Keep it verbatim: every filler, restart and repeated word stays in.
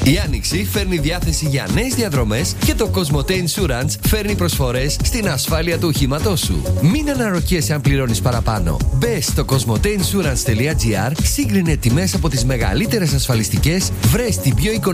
Η Άνοιξη φέρνει διάθεση για νέες διαδρομές και το Cosmote Insurance φέρνει προσφορές στην ασφάλεια του οχήματός σου. Μην αναρωτιέσαι αν πληρώνεις παραπάνω. Μπες στο κοσμοτέ ινσουρανς τελεία τζι άρ, σύγκρινε τιμές από τις μεγαλύτερες ασφαλιστικές, βρες την πιο οικονομική